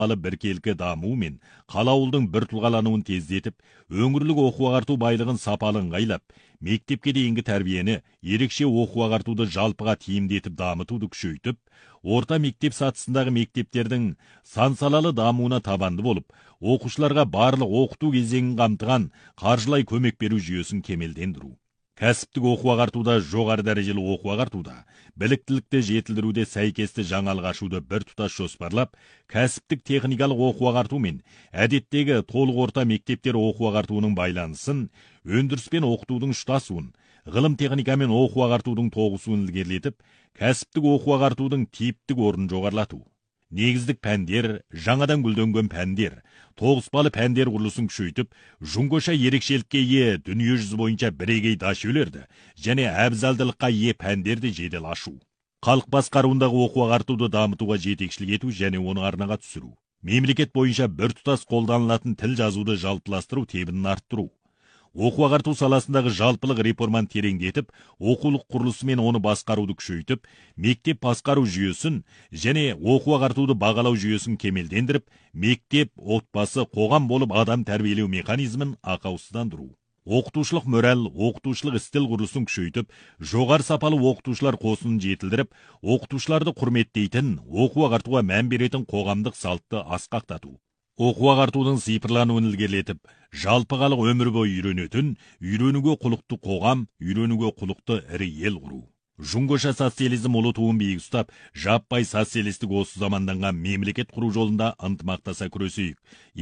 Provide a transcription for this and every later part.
біркелкі дамуы мен қалауылдың бір тұлғалануын тездетіп, өңірлік оқу-ағарту байлығын сапалы ыңғайлап, мектепке дейінгі тәрбиені, ерекше оқу-ағартуды жалпыға тиімді етіп дамытуды күшейтіп, орта мектеп сатысындағы мектептердің сан-салалы дамуына табанды болып, оқушыларға барлық оқыту кезеңін қамтыған қаржылай көмек беру жүйесін кемелдендіру. Кәсіптік оқу-ағартуда, жоғары дәрежелі оқу-ағартуда, біліктілікті жетілдіруде сәйкесті жаңалық ашуды бір тұтас жоспарлап, кәсіптік техникалық оқу-ағарту мен әдеттегі толық орта мектептер оқу-ағартуының байланысын, өндіріс пен оқытудың ұштасуын, ғылым техника мен оқу-ағартудың тоғысуын ілгерілетіп, кәсіптік оқу-ағартудың типтік орнын жоғарылату. Негіздік пәндер, жаңадан гүлденген пәндер, тоғыспалы пәндер құрылысын күшейтіп, жұңғыша ерекшелікке ие дүниежүзі бойынша бірегей дашөлерді және әбзалдылыққа ие пәндерді жедел ашу. Халық басқаруындағы оқу-ағартуды дамытуға жетекшілік ету және оны арнаға түсіру. Мемлекет бойынша біртұтас қолданылатын тіл жазуды жалпыластыру тебінін арттыру. Оқу-ағарту саласындағы жалпылық реформаны тереңдетіп, оқулық құрылысы мен оны басқаруды күшейтіп, мектеп басқару жүйесін және оқу-ағартуды бағалау жүйесін кемелдендіріп, мектеп, отбасы, қоғам болып адам тәрбиелеу механизмін ақаусыздандыру. Оқытушылық мораль, оқытушылық стил құрылысын күшейтіп, жоғары сапалы оқытушылар қосынын жетілдіріп, оқытушыларды құрметтейтін, оқу-ағартуға мән беретін қоғамдық салтты асқақтату. Оқу-ағартудың цифрлануын ілгерілетіп, жалпығалық өмір бойы үйренетін, үйренуге құлықты қоғам, үйренуге құлықты ірі ел құру. Жұңғыша социализм ұлы туын биік ұстап, жаппай социалистік осы заманданған мемлекет құру жолында ынтымақтаса күресейік.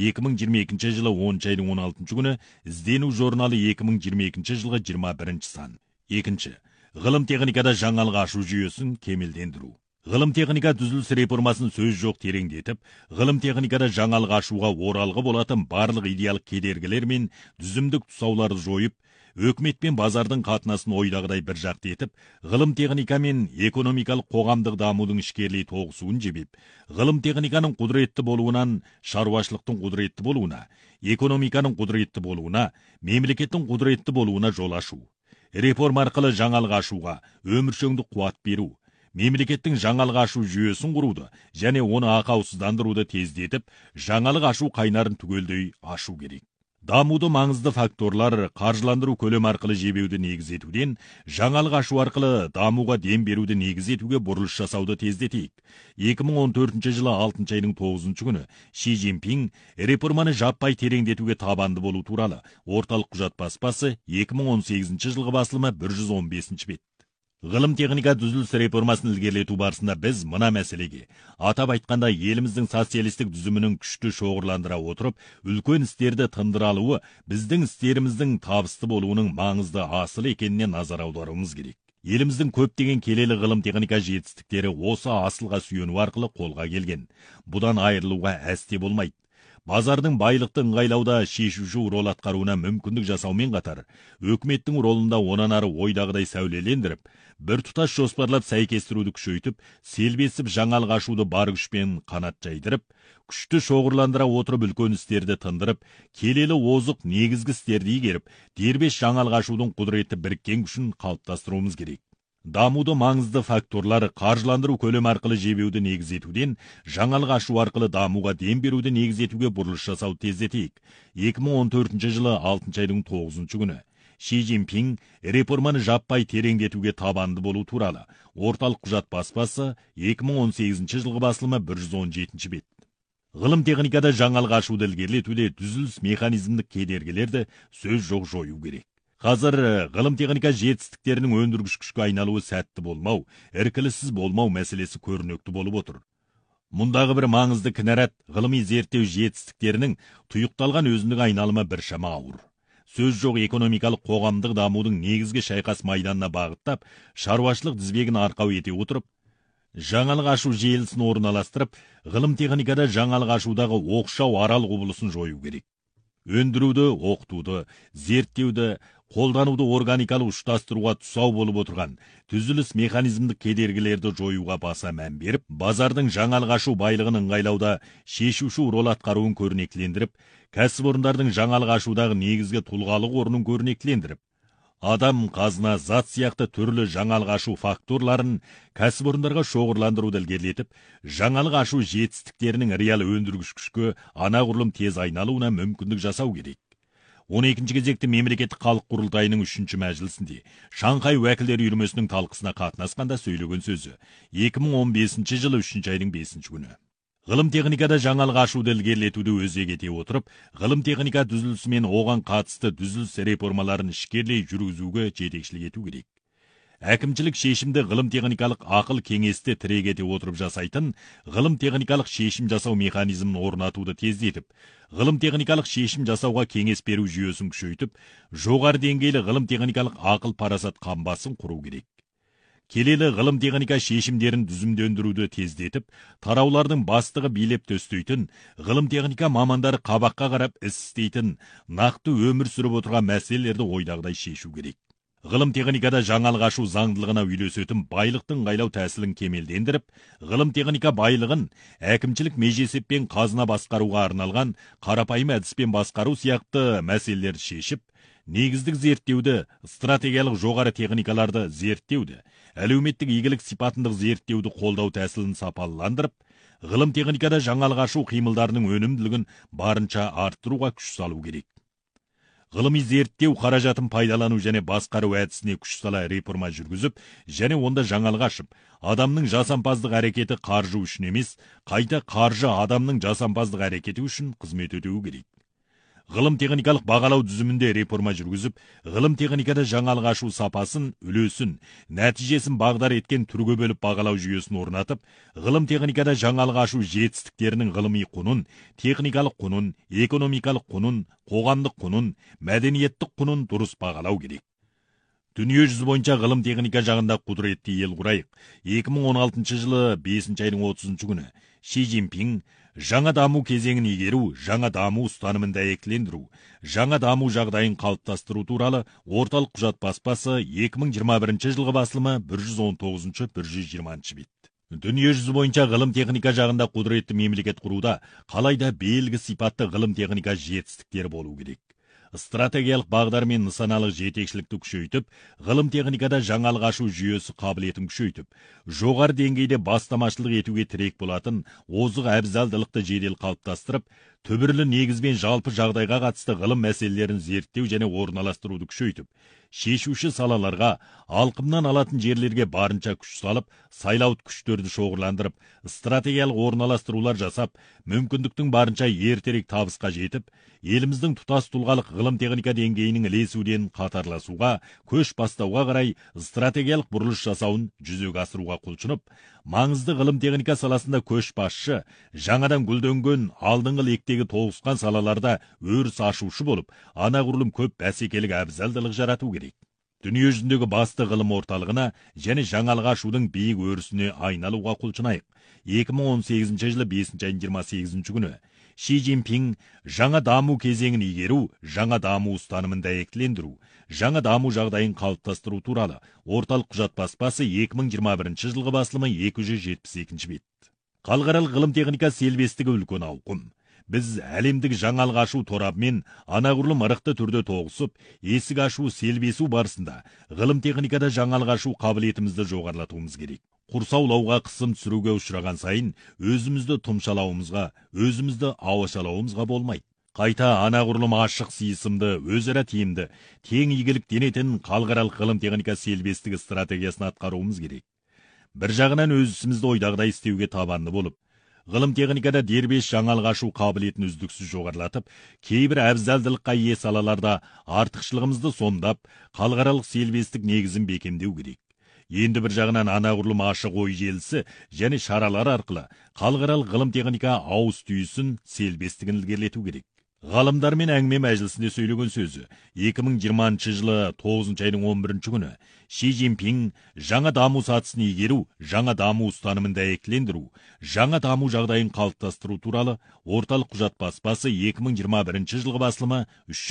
2022 жылы 10 айдың 16 күні іздену журналы 2022 жылғы 21 сан. Екінші, ғылым техникада жаңалық ашу жүйесін кемелдендіру. Ғылым техника түзіліс реформасын сөз жоқ тереңдетіп, ғылым техникада жаңалық ашуға оралғы болатын барлық идеялық кедергілер мен түзімдік тұсауларды жойып, өкімет пен базардың қатынасын ойдағыдай бір жақты етіп, ғылым техника мен экономикалық қоғамдық дамудың ішкерлей тоғысуын жебеп, ғылым техниканың құдіретті болуынан шаруашылықтың құдіретті болуына, экономиканың құдіретті болуына, мемлекеттің құдіретті болуына жол ашу. Реформа арқылы жаңалық ашуға өміршеңдік қуат беру, мемлекеттің жаңалық ашу жүйесін құруды және оны ақаусыздандыруды тездетіп, жаңалық ашу қайнарын түгелдей ашу керек. Дамуды маңызды факторлар қаржыландыру көлем арқылы жебеуді негіз етуден, жаңалық ашу арқылы дамуға дем беруді негіз етуге бұрылыс жасауды тездетейік. 2014 жылы 6 айдың 9 күні Ши Цзиньпин реформаны жаппай тереңдетуге табанды болу туралы орталық құжат баспасы 2018 жылғы басылымы 115 бет. Ғылым техника түзіліс реформасын ілгерілету барысында біз мына мәселеге, атап айтқанда еліміздің социалистік түзімінің күшті шоғырландыра отырып, үлкен істерді тындыра алуы біздің істеріміздің табысты болуының маңызды асыл екеніне назар аударуымыз керек. Еліміздің көптеген келелі ғылым техника жетістіктері осы асылға сүйену арқылы қолға келген. Бұдан айырылуға әсте болмайды. Базардың байлықты ыңғайлауда шешуші рол атқаруына мүмкіндік жасаумен қатар, өкіметтің ролында онан ары ойдағыдай сәулелендіріп, бір тұтас жоспарлап сәйкестіруді күшейтіп, селбесіп жаңалық ашуды бар күшпен қанат жайдырып, күшті шоғырландыра отырып үлкен істерді тындырып, келелі озық негізгі істерді игеріп, дербес жаңалық ашудың құдіреті біріккен күшін қалыптастыруымыз керек. Дамуды маңызды факторлар қаржыландыру көлем арқылы жебеуді негіз етуден, жаңалық ашу арқылы дамуға дем беруді негіз етуге бұрылыс жасау тездетейік. 2014 жылы 6 айдың 9 күні Ши Цзиньпин реформаны жаппай тереңдетуге табанды болу туралы орталық құжат баспасы 2018 жылғы басылымы 117 бет. Ғылым техникада жаңалық ашуды ілгерілетуде түзіліс механизмдік кедергілерді сөз жоқ жою керек. Қазір ғылым техника жетістіктерінің өндіргіш күшке айналуы сәтті болмау, іркіліссіз болмау мәселесі көрнекті болып отыр. Мұндағы бір маңызды кінәрат ғылыми зерттеу жетістіктерінің тұйықталған өзіндік айналымы біршама ауыр. Сөз жоқ экономикалық қоғамдық дамудың негізгі шайқас майданына бағыттап, шаруашылық тізбегін арқау ете отырып, жаңалық ашу желісін орналастырып, ғылым техникада жаңалық ашудағы оқшау арал құбылысын жою керек. Өндіруді, оқытуды, зерттеуді, қолдануды органикалық ұштастыруға тұсау болып отырған түзіліс механизмдік кедергілерді жоюға баса мән беріп, базардың жаңалық ашу байлығын ыңғайлауда шешуші рол атқаруын көрнектілендіріп, кәсіпорындардың жаңалық ашудағы негізгі тұлғалық орнын көрнектілендіріп, Адам, қазына, зат сияқты түрлі жаңалық ашу факторларын кәсіпорындарға шоғырландыруды ілгерілетіп, жаңалық ашу жетістіктерінің реал өндіргіш күшке анағұрлым тез айналуына мүмкіндік жасау керек. 12-ші кезекті мемлекеттік халық құрылтайының 3-ші мәжілісінде Шанхай уәкілдер үйірмесінің талқысына қатынасқанда сөйлеген сөзі 2015 жылы 3 айдың 5 күні. Ғылым техникада жаңалық ашуды ілгерілетуді өзек ете отырып, ғылым техника түзілісі мен оған қатысты түзіліс реформаларын ішкерлей жүргізуге жетекшілік ету керек. Әкімшілік шешімді ғылым техникалық ақыл кеңесте тірек ете отырып жасайтын, ғылым техникалық шешім жасау механизмін орнатуды тездетіп, ғылым техникалық шешім жасауға кеңес беру жүйесін күшейтіп, жоғары деңгейлі ғылым техникалық ақыл парасат қамбасын құру керек. Келелі ғылым техника шешімдерін дүзімдендіруді тездетіп, тараулардың бастығы билеп төстейтін, ғылым техника мамандары қабаққа қарап іс істейтін, нақты өмір сүріп отырған мәселелерді ойдағыдай шешу керек. Ғылым техникада жаңалық ашу заңдылығына үйлесетін байлықтың қайлау тәсілін кемелдендіріп, ғылым техника байлығын әкімшілік межесеппен қазына басқаруға арналған қарапайым әдіспен басқару сияқты мәселелерді шешіп, негіздік зерттеуді, стратегиялық жоғары техникаларды зерттеуді, әлеуметтік игілік сипатындық зерттеуді қолдау тәсілін сапалыландырып, ғылым техникада жаңалық ашу қимылдарының өнімділігін барынша арттыруға күш салу керек. Ғылыми зерттеу қаражатын пайдалану және басқару әдісіне күш сала реформа жүргізіп, және онда жаңалық ашып, адамның жасампаздық әрекеті қаржы үшін емес, қайта қаржы адамның жасампаздық әрекеті үшін қызмет етуі керек. Ғылым техникалық бағалау дүзімінде реформа жүргізіп, ғылым техникада жаңалық ашу сапасын, үлесін, нәтижесін бағдар еткен түрге бөліп бағалау жүйесін орнатып, ғылым техникада жаңалық ашу жетістіктерінің ғылыми құнын, техникалық құнын, экономикалық құнын, қоғамдық құнын, мәдениеттік құнын дұрыс бағалау керек. Дүние жүзі бойынша ғылым техника жағында құдіретті ел құрайық. 2016 жылы 5 айдың 30 күні Ши Цзиньпин жаңа даму кезеңін игеру, жаңа даму ұстанымын дәйектілендіру, жаңа даму жағдайын қалыптастыру туралы орталық құжат баспасы 2021 жылғы басылымы 119-120 бет. Дүние жүзі бойынша ғылым техника жағында құдіретті мемлекет құруда қалайда белгі сипатты ғылым техника жетістіктері болу керек. Стратегиялық бағдар мен нысаналық жетекшілікті күшейтіп, ғылым техникада жаңалық ашу жүйесі қабілетін күшейтіп, жоғары деңгейде бастамашылық етуге тірек болатын озық әбзалдылықты жедел қалыптастырып, түбірлі негізбен жалпы жағдайға қатысты ғылым мәселелерін зерттеу және орналастыруды күшейтіп, шешуші салаларға, алқымнан алатын жерлерге барынша күш салып, сайлауыт күштерді шоғырландырып, стратегиялық орналастырулар жасап, мүмкіндіктің барынша ертерек табысқа жетіп, еліміздің тұтас тұлғалық ғылым техника деңгейінің ілесуден қатарласуға, көш бастауға қарай стратегиялық бұрылыш жасауын жүзеге асыруға құлшынып, маңызды ғылым техника саласында көш басшы, жаңадан гүлденген алдыңғы лектегі тоғысқан салаларда өріс ашушы болып, анағұрлым көп бәсекелік әбзалдылық жарату керек. Дүние жүзіндегі басты ғылым орталығына және жаңалық ашудың биік өрісіне айналуға құлшынайық. 2018 жылы 5 айдың 28 күні Ши Цзиньпин жаңа даму кезеңін игеру, жаңа даму ұстанымын дәйектілендіру, жаңа даму жағдайын қалыптастыру туралы орталық құжат баспасы 2021 жылғы басылымы 272 бет. Халықаралық ғылым техника селбестігі үлкен ауқым. Біз әлемдік жаңалық ашу торабымен анағұрлым ырықты түрде тоғысып, есік ашу, селбесу барысында ғылым техникада жаңалық ашу қабілетімізді жоғарлатуымыз керек. Құрсаулауға қысым түсіруге ұшыраған сайын, өзімізді тұмшалауымызға, өзімізді ауашалауымызға болмайды. Қайта анағұрлым ашық сыйысымды, өзара тиімді, тең игілік денетін халықаралық ғылым техника селбестігі стратегиясын атқаруымыз керек. Бір жағынан өз ісімізді ойдағыдай істеуге табанды болып, ғылым техникада дербес жаңалық ашу қабілетін үздіксіз жоғарлатып, кейбір әбзалдылыққа ие салаларда артықшылығымызды сомдап, халықаралық селбестік негізін бекемдеу керек. Енді бір жағынан анағұрлым ашық ой желісі және шаралар арқылы халықаралық ғылым техника ауыз түйісін, селбестігін ілгерілету керек. Ғалымдармен әңгіме мәжілісінде сөйлеген сөзі 2020 жылы 9 айдың 11 күні Ши Цзиньпин жаңа даму сатысын игеру, жаңа даму ұстанымын дәйектілендіру, жаңа даму жағдайын қалыптастыру туралы орталық құжат баспасы 2021 жылғы басылымы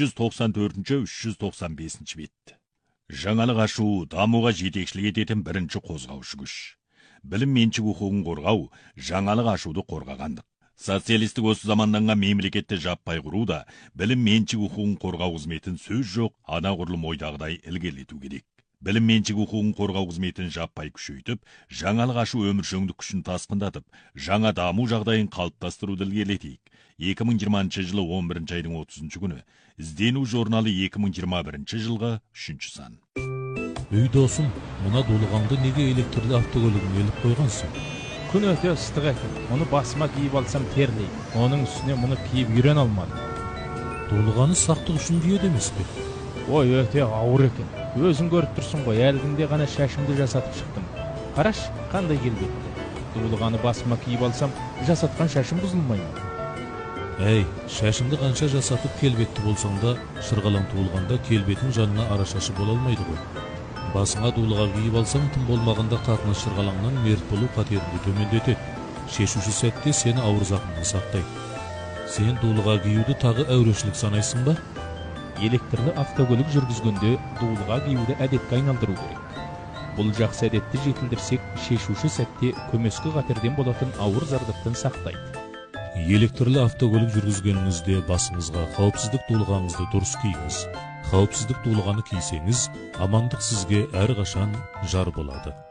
394-395 бет. Жаңалық ашу дамуға жетекшілік ететін бірінші қозғаушы күш. Білім меншік құқығын қорғау, жаңалық ашуды қорғағандық. Социалистік осы заманданған мемлекетті жаппай құру да, білім меншік құқығын қорғау қызметін сөз жоқ, анағұрлым ойдағыдай ілгерілету керек. Білім меншік құқығын қорғау қызметін жаппай күшейтіп, жаңалық ашу өміршеңдік күшін тасқындатып, жаңа даму жағдайын қалыптастыруды ілгерілетейік. 2020 жылы 11 айдың 30 күні іздену журналы 2021 жылғы 3 сан. Үй досым, мұна дулығаңды неге электрлі автокөлігін еліп қойғансың? Күн өте ыстық екен. Оны басыма киіп алсам терлейді. Оның үстіне мұны киіп үйрен алмадым. Дулығаны сақтық үшін киеді емес пе? Ой, өте ауыр екен. Өзің көріп тұрсың ғой, әлгінде ғана шашымды жасатып шықтым. Қараш, қандай келбетті. Дулығаны басыма киіп алсам, жасатқан шашым бұзылмайды. Әй, шашымды қанша жасатып келбетті болсаң да, шырғалаң туылғанда келбетің жанына арашашы бола алмайды ғой. Басыңа дулыға киіп алсаң, тым болмағанда қатынас шырғалаңнан мерт болу қатеріңді төмендетеді. Шешуші сәтте сені ауыр зақымнан сақтайды. Сен дулыға киюді тағы әурешілік санайсың ба? Электрлі автокөлік жүргізгенде дулыға киюді әдетке айналдыру керек. Бұл жақсы әдетті жетілдірсек, шешуші сәтте көмескі қатерден болатын ауыр зардаптан сақтайды. Электрлі автокөлік жүргізгеніңізде басыңызға қауіпсіздік дулығаңызды дұрыс киіңіз. Қауіпсіздік дулығаны кисеңіз, амандық сізге әрқашан жар болады.